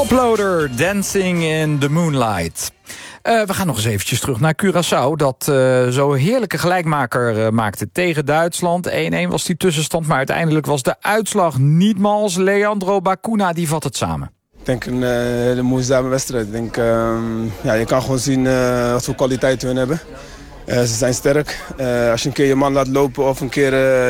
Toploader, Dancing in the Moonlight. We gaan nog eens eventjes terug naar Curaçao. Dat zo'n heerlijke gelijkmaker maakte tegen Duitsland. 1-1 was die tussenstand, maar uiteindelijk was de uitslag niet mals. Leandro Bacuna, die vat het samen. Ik denk een hele moeizame wedstrijd. Ik denk, je kan gewoon zien wat voor kwaliteit hun hebben. Ze zijn sterk. Als je een keer je man laat lopen of een keer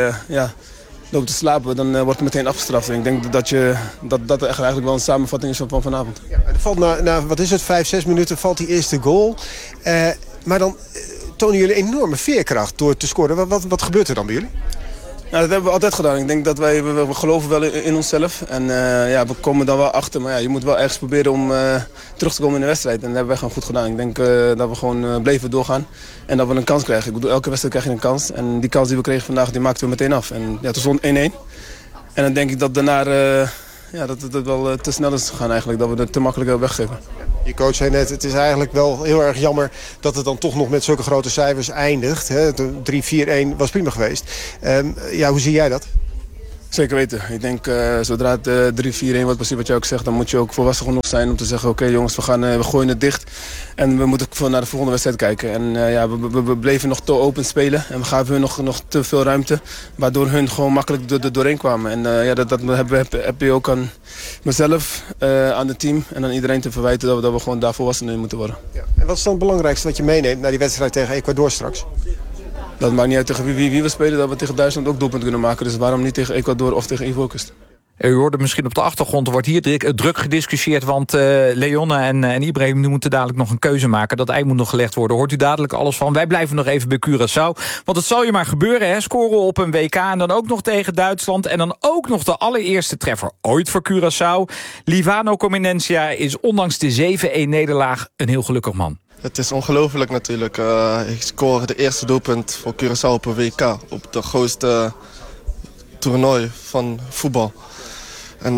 loopt te slapen, dan wordt het meteen afgestraft. En ik denk dat echt eigenlijk wel een samenvatting is van vanavond. Ja, er valt na wat is het, 5-6 minuten valt die eerste goal. Maar dan tonen jullie enorme veerkracht door te scoren. Wat gebeurt er dan bij jullie? Ja, dat hebben we altijd gedaan. Ik denk dat we geloven wel in onszelf. En we komen dan wel achter. Maar je moet wel ergens proberen om terug te komen in de wedstrijd. En dat hebben wij gewoon goed gedaan. Ik denk dat we gewoon bleven doorgaan. En dat we een kans krijgen. Ik bedoel, elke wedstrijd krijg je een kans. En die kans die we kregen vandaag, die maakten we meteen af. En toen stond 1-1. En dan denk ik dat daarna dat het wel te snel is gegaan eigenlijk. Dat we het te makkelijk hebben weggegeven. Je coach zei net, het is eigenlijk wel heel erg jammer dat het dan toch nog met zulke grote cijfers eindigt. 3-4-1 was prima geweest. Hoe zie jij dat? Zeker weten. Ik denk, zodra het 3-4-1 wordt, precies wat jij ook zegt, dan moet je ook volwassen genoeg zijn om te zeggen, oké, jongens, we gooien het dicht. En we moeten naar de volgende wedstrijd kijken. En we bleven nog te open spelen. En we gaven hun nog te veel ruimte. Waardoor hun gewoon makkelijk er doorheen kwamen. En dat heb je ook aan mezelf, aan het team en aan iedereen te verwijten dat we gewoon daar volwassen in moeten worden. Ja. En wat is dan het belangrijkste wat je meeneemt naar die wedstrijd tegen Ecuador straks? Dat maakt niet uit tegen wie we spelen, dat we tegen Duitsland ook doelpunten kunnen maken. Dus waarom niet tegen Ecuador of tegen Ivoorkust? U hoorde misschien op de achtergrond, er wordt hier druk gediscussieerd, want Leone en Ibrahim moeten dadelijk nog een keuze maken. Dat ei moet nog gelegd worden. Hoort u dadelijk alles van. Wij blijven nog even bij Curaçao. Want het zal je maar gebeuren, hè? Scoren op een WK en dan ook nog tegen Duitsland. En dan ook nog de allereerste treffer ooit voor Curaçao. Livano Comenencia is ondanks de 7-1 nederlaag een heel gelukkig man. Het is ongelooflijk natuurlijk. Ik scoorde de eerste doelpunt voor Curaçao op een WK. Op de grootste toernooi van voetbal. En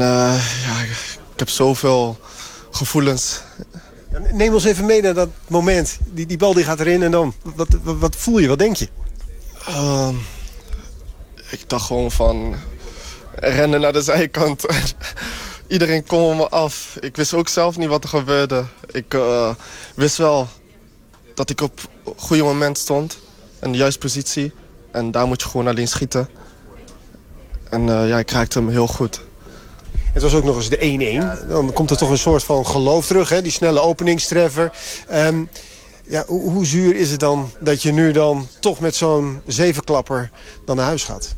ik heb zoveel gevoelens. Neem ons even mee naar dat moment. Die bal die gaat erin en dan. Wat voel je? Wat denk je? Ik dacht gewoon van rennen naar de zijkant. Iedereen kon me af. Ik wist ook zelf niet wat er gebeurde. Ik wist wel dat ik op een goede moment stond. In de juiste positie. En daar moet je gewoon alleen schieten. En ik raakte hem heel goed. Het was ook nog eens de 1-1. Dan komt er toch een soort van geloof terug. Hè? Die snelle openingstreffer. Hoe zuur is het dan dat je nu dan toch met zo'n 7-klapper dan naar huis gaat?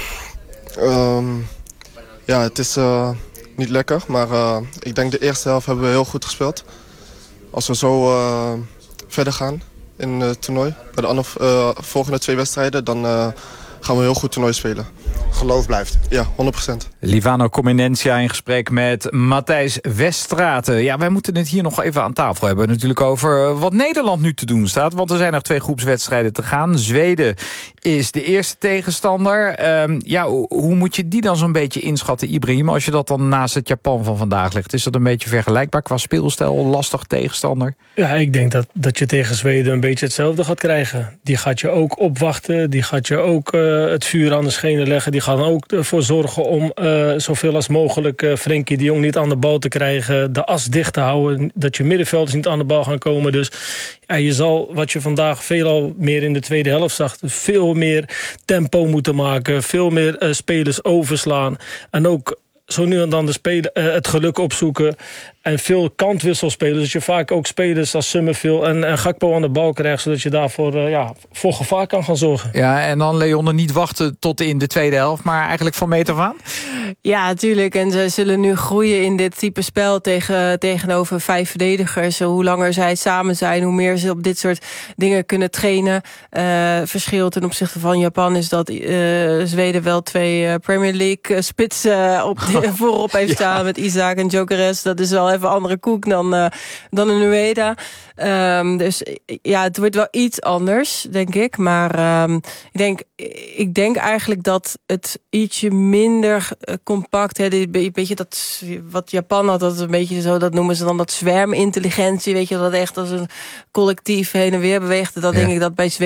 Het is niet lekker. Maar ik denk de eerste helft hebben we heel goed gespeeld. Als we zo verder gaan in het toernooi. Bij de volgende 2 wedstrijden. Dan gaan we een heel goed toernooi spelen. Geloof blijft. Ja, 100%. Livano Comenencia in gesprek met Matthijs Weststraten. Ja, wij moeten het hier nog even aan tafel hebben. Natuurlijk over wat Nederland nu te doen staat. Want er zijn nog 2 groepswedstrijden te gaan. Zweden is de eerste tegenstander. Hoe moet je die dan zo'n beetje inschatten, Ibrahim? Als je dat dan naast het Japan van vandaag legt. Is dat een beetje vergelijkbaar qua speelstijl? Lastig tegenstander? Ja, ik denk dat je tegen Zweden een beetje hetzelfde gaat krijgen. Die gaat je ook opwachten. Die gaat je ook het vuur aan de schenen leggen. Die gaan ook ervoor zorgen om zoveel als mogelijk Frenkie de Jong niet aan de bal te krijgen. De as dicht te houden. Dat je middenvelders niet aan de bal gaan komen. Dus je zal, wat je vandaag veelal meer in de tweede helft zag, veel meer tempo moeten maken. Veel meer spelers overslaan. En ook zo nu en dan het geluk opzoeken. En veel kantwisselspelers. Dat je vaak ook spelers als Summerville en Gakpo aan de bal krijgt. Zodat je daarvoor voor gevaar kan gaan zorgen. Ja, en dan Leone niet wachten tot in de tweede helft. Maar eigenlijk van meet af aan? Ja, natuurlijk. En ze zullen nu groeien in dit type spel tegenover 5 verdedigers. Hoe langer zij samen zijn, hoe meer ze op dit soort dingen kunnen trainen. Verschil ten opzichte van Japan is dat Zweden wel 2 Premier League spitsen voorop heeft staan met Isaac en Gyökeres. Dat is wel even andere koek dan een Ueda. Dus het wordt wel iets anders, denk ik. Maar ik denk eigenlijk dat het ietsje minder compact, een beetje dat wat Japan had, dat een beetje zo, dat noemen ze dan dat zwermintelligentie, weet je, dat echt als een collectief heen en weer beweegt. Dat denk ik dat bij Zweden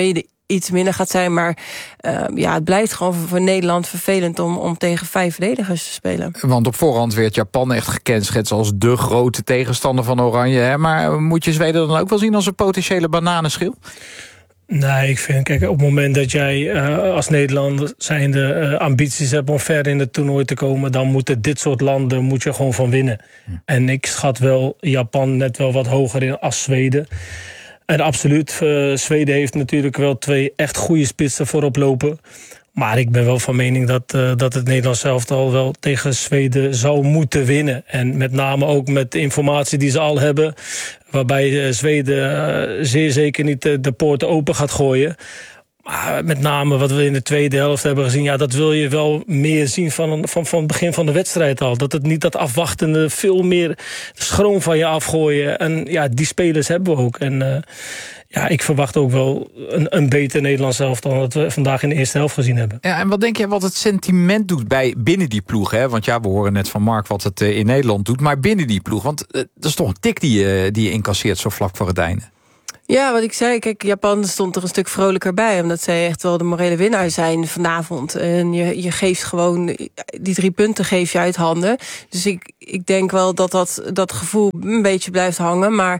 iets minder gaat zijn. Maar het blijft gewoon voor Nederland vervelend om tegen 5 verdedigers te spelen. Want op voorhand werd Japan echt gekenschetst als de grote tegenstander van Oranje. Hè? Maar moet je Zweden dan ook wel zien als een potentiële bananenschil? Nee, ik vind, kijk, op het moment dat jij als Nederlander zijnde ambities hebt om ver in het toernooi te komen, dan moeten dit soort landen moet je gewoon van winnen. En ik schat wel Japan net wel wat hoger in als Zweden. En absoluut, Zweden heeft natuurlijk wel 2 echt goede spitsen voorop lopen. Maar ik ben wel van mening dat het Nederlands elftal wel tegen Zweden zou moeten winnen. En met name ook met de informatie die ze al hebben, waarbij Zweden zeer zeker niet de poorten open gaat gooien. Maar met name wat we in de tweede helft hebben gezien, ja, dat wil je wel meer zien van het begin van de wedstrijd al. Dat het niet dat afwachtende, veel meer schroom van je afgooien. En ja, die spelers hebben we ook. En ik verwacht ook wel een beter Nederlands elftal dan dat we vandaag in de eerste helft gezien hebben. Ja, en wat denk je wat het sentiment doet binnen die ploeg? Hè? Want ja, we horen net van Mark wat het in Nederland doet, maar binnen die ploeg. Want dat is toch een tik die je incasseert zo vlak voor het einde. Ja, wat ik zei, kijk, Japan stond er een stuk vrolijker bij, omdat zij echt wel de morele winnaar zijn vanavond. En je geeft gewoon, die 3 punten geef je uit handen. Dus ik denk wel dat gevoel een beetje blijft hangen, maar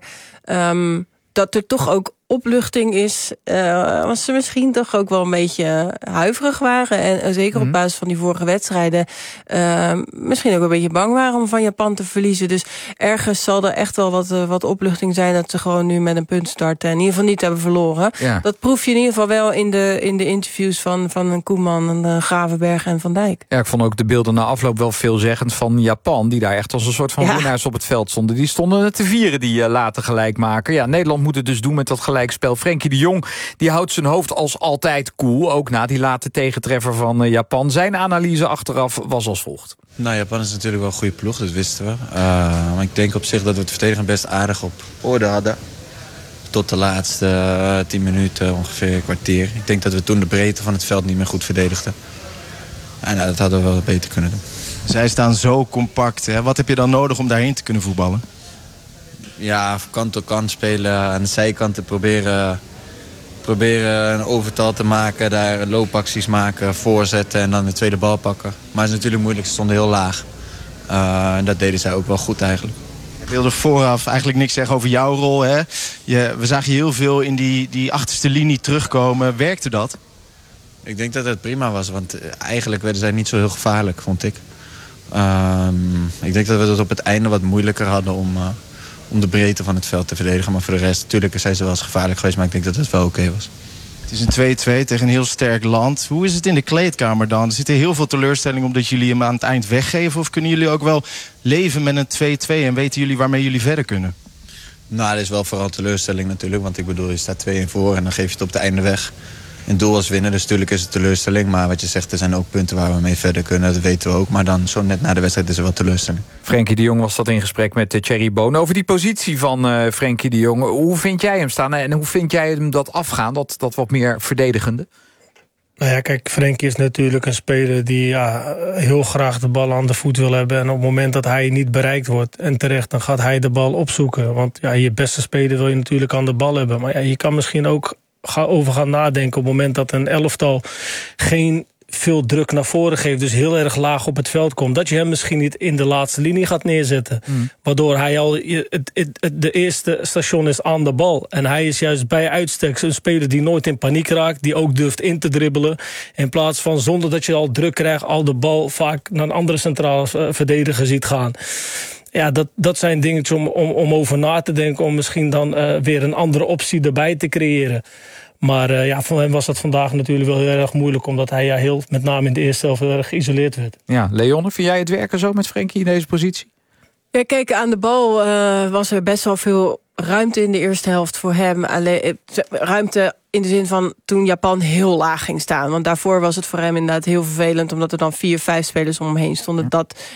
dat er toch ook opluchting is, was ze misschien toch ook wel een beetje huiverig waren. En zeker op basis van die vorige wedstrijden misschien ook een beetje bang waren om van Japan te verliezen. Dus ergens zal er echt wel wat opluchting zijn dat ze gewoon nu met een punt starten en in ieder geval niet hebben verloren. Ja. Dat proef je in ieder geval wel in de interviews van Koeman en Gravenberg en Van Dijk. Ja, ik vond ook de beelden na afloop wel veelzeggend van Japan, die daar echt als een soort van winnaars op het veld stonden. Die stonden te vieren, die laten gelijk maken. Ja, Nederland moet het dus doen met dat gelijkspel. Frenkie de Jong die houdt zijn hoofd als altijd koel, ook na die late tegentreffer van Japan. Zijn analyse achteraf was als volgt. Nou, Japan is natuurlijk wel een goede ploeg, dat wisten we. Maar ik denk op zich dat we het verdedigen best aardig op orde hadden. Tot de laatste 10 minuten, ongeveer een kwartier. Ik denk dat we toen de breedte van het veld niet meer goed verdedigden. En dat hadden we wel beter kunnen doen. Zij staan zo compact. Hè? Wat heb je dan nodig om daarheen te kunnen voetballen? Ja, kant tot kant spelen, aan de zijkanten proberen een overtal te maken, daar loopacties maken, voorzetten en dan de tweede bal pakken. Maar het is natuurlijk moeilijk, ze stonden heel laag. En dat deden zij ook wel goed eigenlijk. Ik wilde vooraf eigenlijk niks zeggen over jouw rol. Hè? We zagen je heel veel in die achterste linie terugkomen. Werkte dat? Ik denk dat het prima was, want eigenlijk werden zij niet zo heel gevaarlijk, vond ik. Ik denk dat we het op het einde wat moeilijker hadden om de breedte van het veld te verdedigen. Maar voor de rest, natuurlijk zijn ze wel eens gevaarlijk geweest, maar ik denk dat het wel oké was. Het is een 2-2 tegen een heel sterk land. Hoe is het in de kleedkamer dan? Er zit heel veel teleurstelling omdat jullie hem aan het eind weggeven. Of kunnen jullie ook wel leven met een 2-2 en weten jullie waarmee jullie verder kunnen? Nou, dat is wel vooral teleurstelling natuurlijk. Want ik bedoel, je staat 2-1 voor en dan geef je het op het einde weg. In doel als winnen, dus natuurlijk is het teleurstelling. Maar wat je zegt, er zijn ook punten waar we mee verder kunnen. Dat weten we ook. Maar dan zo net na de wedstrijd is er wel teleurstelling. Frenkie de Jong was dat in gesprek met Thierry Boon. Over die positie van Frenkie de Jong. Hoe vind jij hem staan en hoe vind jij hem dat afgaan? Dat wat meer verdedigende? Nou ja, kijk, Frenkie is natuurlijk een speler die heel graag de bal aan de voet wil hebben. En op het moment dat hij niet bereikt wordt en terecht, dan gaat hij de bal opzoeken. Want ja, je beste speler wil je natuurlijk aan de bal hebben. Maar ja, je kan misschien ook over gaan nadenken op het moment dat een elftal geen veel druk naar voren geeft, dus heel erg laag op het veld komt, dat je hem misschien niet in de laatste linie gaat neerzetten. Waardoor hij al de eerste station is aan de bal. En hij is juist bij uitstek een speler die nooit in paniek raakt, die ook durft in te dribbelen. In plaats van zonder dat je al druk krijgt, al de bal vaak naar een andere centrale verdediger ziet gaan. Ja, dat zijn dingetjes om over na te denken, om misschien dan weer een andere optie erbij te creëren. Maar voor hem was dat vandaag natuurlijk wel heel erg moeilijk, omdat hij heel, met name in de eerste helft heel erg geïsoleerd werd. Ja, Leonne, vind jij het werken zo met Frenkie in deze positie? Ja, kijk, aan de bal was er best wel veel ruimte in de eerste helft voor hem. Alleen, ruimte in de zin van toen Japan heel laag ging staan. Want daarvoor was het voor hem inderdaad heel vervelend, omdat er dan 4-5 spelers om hem heen stonden.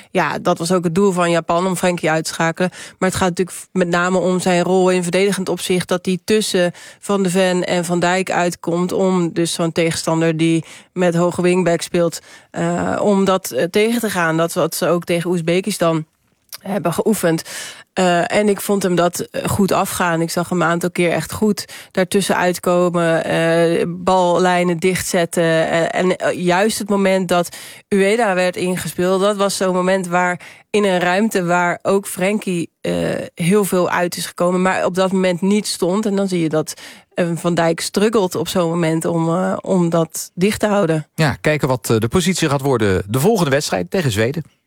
Dat was ook het doel van Japan, om Frenkie uit te schakelen. Maar het gaat natuurlijk met name om zijn rol in verdedigend opzicht, dat hij tussen Van de Ven en Van Dijk uitkomt, om dus zo'n tegenstander die met hoge wingback speelt, om dat tegen te gaan. Dat wat ze ook tegen Oezbekistan hebben geoefend. En ik vond hem dat goed afgaan. Ik zag hem een aantal keer echt goed daartussen uitkomen. Ballijnen dichtzetten. En juist het moment dat Ueda werd ingespeeld, dat was zo'n moment waar in een ruimte waar ook Frenkie heel veel uit is gekomen, maar op dat moment niet stond. En dan zie je dat Van Dijk struggelt op zo'n moment om dat dicht te houden. Ja, kijken wat de positie gaat worden de volgende wedstrijd tegen Zweden.